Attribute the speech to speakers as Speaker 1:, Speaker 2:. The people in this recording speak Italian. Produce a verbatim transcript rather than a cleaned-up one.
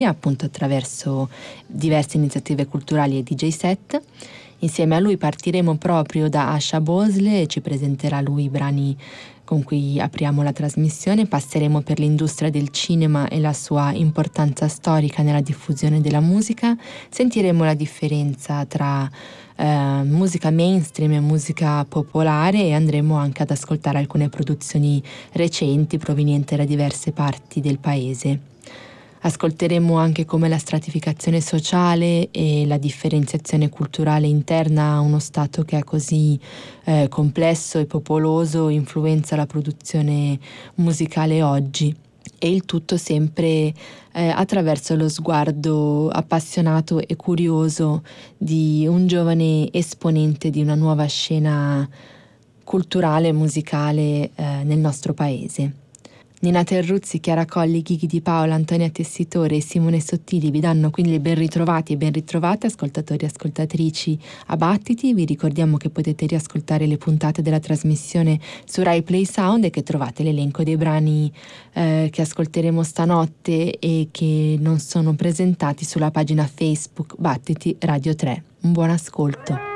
Speaker 1: appunto attraverso diverse iniziative culturali e D J set. Insieme a lui partiremo proprio da Asha Bhosle e ci presenterà lui i brani con cui apriamo la trasmissione. Passeremo per l'industria del cinema e la sua importanza storica nella diffusione della musica. Sentiremo la differenza tra eh, musica mainstream e musica popolare e andremo anche ad ascoltare alcune produzioni recenti provenienti da diverse parti del paese. Ascolteremo anche come la stratificazione sociale e la differenziazione culturale interna a uno Stato che è così eh, complesso e popoloso influenza la produzione musicale oggi, e il tutto sempre eh, attraverso lo sguardo appassionato e curioso di un giovane esponente di una nuova scena culturale e musicale eh, nel nostro paese. Nina Terruzzi, Chiara Colli, Ghighi Di Paola, Antonia Tessitore e Simone Sottili vi danno quindi ben ritrovati e ben ritrovate ascoltatori e ascoltatrici a Battiti. Vi ricordiamo che potete riascoltare le puntate della trasmissione su Rai Play Sound e che trovate l'elenco dei brani eh, che ascolteremo stanotte e che non sono presentati sulla pagina Facebook Battiti Radio tre. Un buon ascolto.